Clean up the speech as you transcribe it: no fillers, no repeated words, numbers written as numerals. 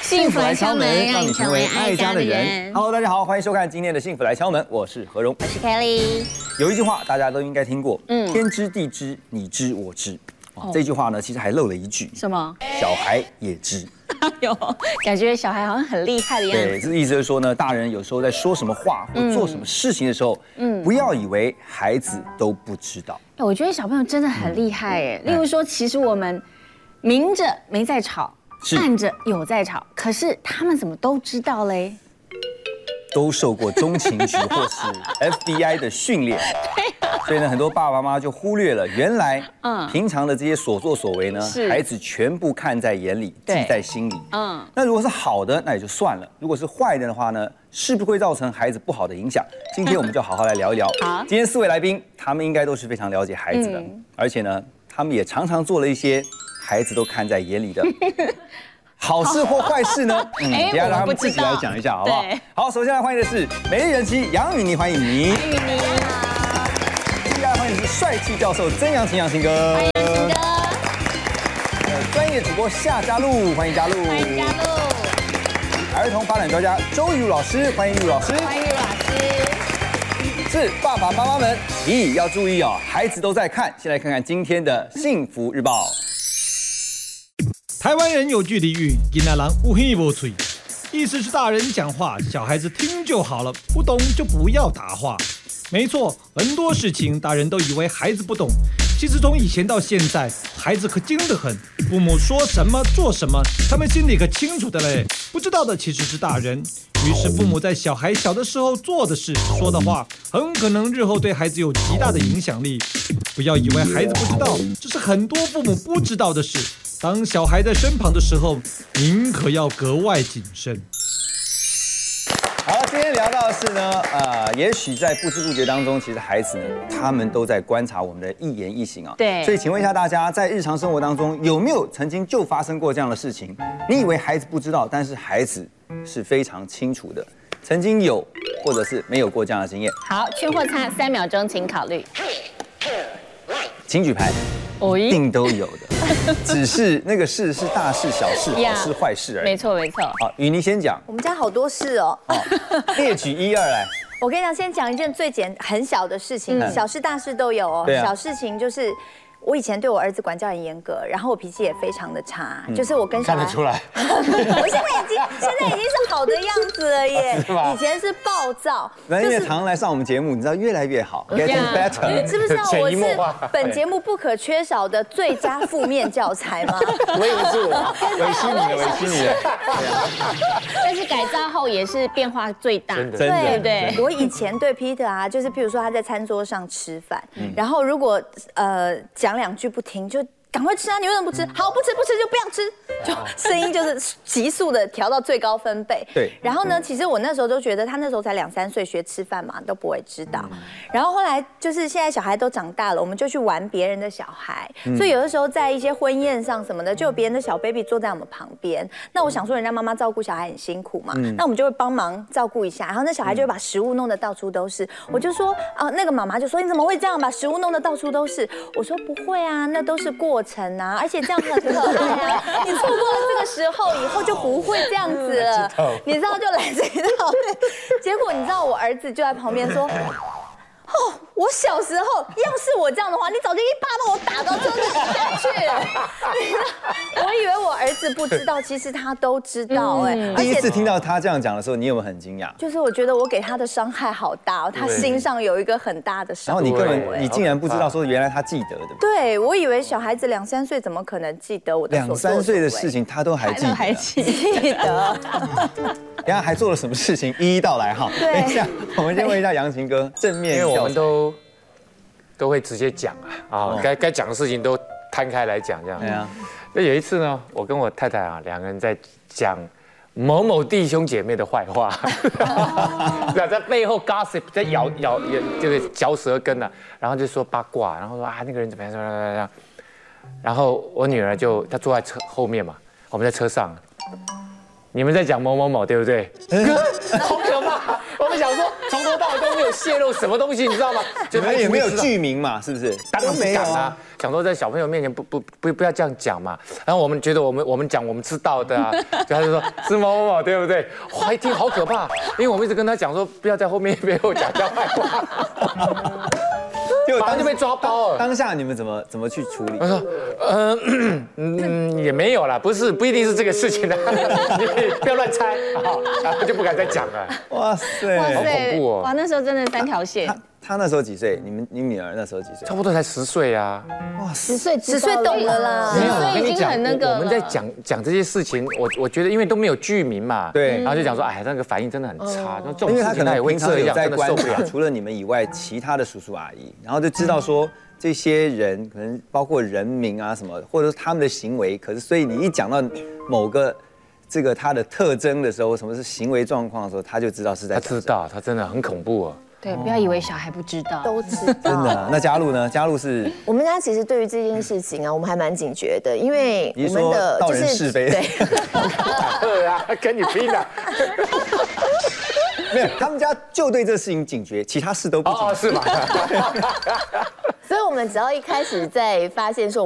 幸福来敲门，让你成为爱家的人。Hello， 大家好，欢迎收看今天的《幸福来敲门》，我是何荣， 我是 Kelly。 有一句话大家都应该听过，天知地知，你知我知。这句话呢，其实还漏了一句， 什么？ 小孩也知。 有，感觉小孩好像很厉害的样子。 对，这意思就是说呢，大人有时候在说什么话或做什么事情的时候，不要以为孩子都不知道。 我觉得小朋友真的很厉害哎。例如说，其实我们明着没在吵，暗着有在吵，可是他们怎么都知道嘞？ 都受过中情局或是 FBI 的训练，所以呢，很多爸爸妈妈就忽略了，原来平常的这些所作所为呢，孩子全部看在眼里，记在心里。那如果是好的，那也就算了；如果是坏的话呢，是不是会造成孩子不好的影响？今天我们就好好来聊一聊。今天4位来宾，他们应该都是非常了解孩子的，而且呢，他们也常常做了一些孩子都看在眼里的。好事或坏事呢？等下让他们自己来讲一下，好不好？好，首先来欢迎的是美丽人妻杨雨妮，欢迎你。 欢迎你好。 接下来欢迎的是帅气教授曾阳晴，杨晴哥。 欢迎晴哥。 专业主播夏嘉璐，欢迎嘉璐。 欢迎嘉璐。 儿童发展专家周玉茹老师，欢迎玉茹老师。 欢迎玉茹老师。 是爸爸妈妈们，要注意哦，孩子都在看。先来看看今天的幸福日报。 台湾人有句俚语，囡仔人有耳无嘴，意思是大人讲话，小孩子听就好了，不懂就不要答话。没错，很多事情大人都以为孩子不懂，其实从以前到现在，孩子可精得很。父母说什么做什么，他们心里可清楚的嘞。不知道的其实是大人。于是父母在小孩小的时候做的事、说的话，很可能日后对孩子有极大的影响力。不要以为孩子不知道，这是很多父母不知道的事。当小孩在身旁的时候，您可要格外谨慎。 好，今天聊到的是呢，也许在不知不觉当中，其实孩子呢，他们都在观察我们的一言一行啊。 对。 所以，请问一下大家，在日常生活当中，有没有曾经就发生过这样的事情？你以为孩子不知道，但是孩子是非常清楚的。曾经有，或者是没有过这样的经验？ 好，圈或叉3秒钟，请考虑。 请举牌。一定都有的，只是那个事是大事、小事、好事、坏事而已。 没错，没错。 好，雨妮先讲。 我们家好多事哦。 列举1、2来。 我跟你讲，先讲一件最很小的事情，小事大事都有哦。小事情就是。我以前对我儿子管教很严格，然后我脾气也非常的差，就是我跟小孩看得出来， 我现在已经是好的样子了耶，以前是暴躁。 那因为常来上我们节目，你知道越来越好 ，getting better， 知不知道我是本节目不可缺少的最佳负面教材吗？ 我以为是我，委屈你了。 但是改造后也是变化最大， 对对。我以前对 Peter 啊，就是譬如说他在餐桌上吃饭，然后如果讲2句不听，就赶快吃啊！你为什么不吃？好，不吃就不要吃，就声音就是急速的调到最高分贝。 对。 然后呢，其实我那时候都觉得他那时候才2、3岁学吃饭嘛，都不会知道。然后后来就是现在小孩都长大了，我们就去玩别人的小孩，所以有的时候在一些婚宴上什么的，就有别人的小 baby 坐在我们旁边。那我想说，人家妈妈照顾小孩很辛苦嘛，那我们就会帮忙照顾一下。然后那小孩就会把食物弄得到处都是。我就说那个妈妈就说你怎么会这样把食物弄得到处都是？我说不会啊，那都是过程啊，而且这样很可爱啊。你错过了这个时候，以后就不会这样子了。你知道就来这一套。结果你知道我儿子就在旁边说。我小时候要是我这样的话，你早就一巴把我打到车子底下去了。我以为我儿子不知道，其实他都知道哎。 第一次听到他这样讲的时候，你有没有很惊讶？ 就是我觉得我给他的伤害好大哦，他心上有一个很大的伤。 然后你竟然不知道说原来他记得的。 对，我以为小孩子2、3岁怎么可能记得我的所作所为？2、3岁的事情他都还记得。 等下还做了什么事情，一一道来哈。等一下，我们先问一下杨晴哥，正面， 因为我们都会直接讲该讲的事情都摊开来讲这样。对啊。那有一次呢，我跟我太太啊2个人在讲某某弟兄姐妹的坏话，在背后 gossip， 在咬这个嚼舌根啊，然后就说八卦，然后说那个人怎么样，然后我女儿她坐在车后面嘛，我们在车上。你们在讲某某某，对不对？好可怕！ 我们想说从头到尾都没有泄露什么东西，你知道吗？ 你们也没有剧名嘛，是不是？ 当然不敢啊。想说在小朋友面前不要这样讲嘛。然后我们觉得我们讲我们知道的啊，就他就说是某某某，对不对？哇，一听好可怕，因为我们一直跟他讲说不要在后面背后讲坏话。马上就被抓包了。 当下你们怎么去处理？ 我说，也没有啦，不一定是这个事情的，你不要乱猜啊，然后就不敢再讲了。 哇塞， 好恐怖哦！ 哇，那时候真的3条线。 他那时候几岁？你女儿那时候几岁？ 差不多才10岁啊。 哇，10岁懂了啦。 10岁已经很那个。 我们在讲这些事情，我觉得因为都没有剧名嘛， 对， 然后就讲说，哎，那个反应真的很差，那这种因为他可能平常有在观察，除了你们以外，其他的叔叔阿姨，然后就知道说这些人可能包括人名啊什么，或者是他们的行为，可是所以你一讲到某个这个他的特征的时候，什么是行为状况的时候，他就知道是在。 他知道，他真的很恐怖哦。 对，不要以为小孩不知道， 都知道。 真的？那嘉露呢？嘉露是我们家其实对于这件事情啊，我们还蛮警觉的，因为我们的道人是非。 对啊，跟你拼了。 没有，他们家就对这事情警觉，其他事都不警觉。 是吗？ 所以我们只要一开始在发现说